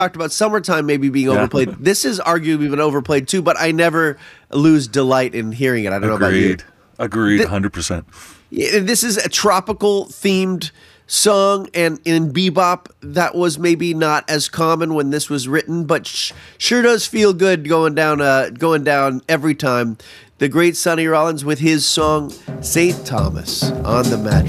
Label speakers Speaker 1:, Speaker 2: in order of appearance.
Speaker 1: talked about Summertime maybe being overplayed. This is arguably been overplayed too, but I never lose delight in hearing it. I don't know about you.
Speaker 2: Agreed, 100%.
Speaker 1: This is a tropical themed song, and in bebop that was maybe not as common when this was written, but sure does feel good going down every time. The great Sonny Rollins with his song St. Thomas on the Magic.